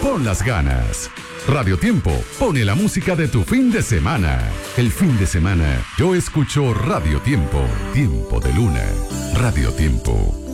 pon las ganas. Radio Tiempo pone la música de tu fin de semana. El fin de semana yo escucho Radio Tiempo, Tiempo de Luna. Radio Tiempo.